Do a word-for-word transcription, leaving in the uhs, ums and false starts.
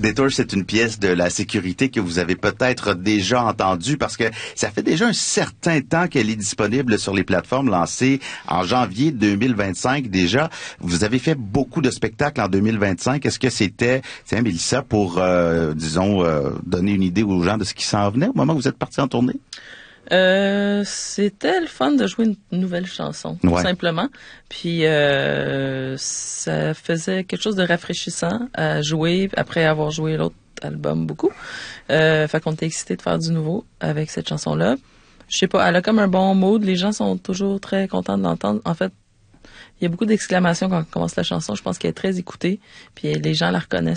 Détour, c'est une pièce de la sécurité que vous avez peut-être déjà entendue parce que ça fait déjà un certain temps qu'elle est disponible sur les plateformes, lancée en janvier deux mille vingt-cinq déjà. Vous avez fait beaucoup de spectacles en deux mille vingt-cinq. Est-ce que c'était, tiens, Mélissa, pour, euh, disons, euh, donner une idée aux gens de ce qui s'en venait au moment où vous êtes parti en tournée? Euh, c'était le fun de jouer une nouvelle chanson, tout ouais. simplement. Puis euh, ça faisait quelque chose de rafraîchissant à jouer après avoir joué l'autre album beaucoup. Euh, fait qu'on était excités de faire du nouveau avec cette chanson-là. Je sais pas, elle a comme un bon mood. Les gens sont toujours très contents de l'entendre. En fait, il y a beaucoup d'exclamations quand on commence la chanson. Je pense qu'elle est très écoutée. Puis les gens la reconnaissent.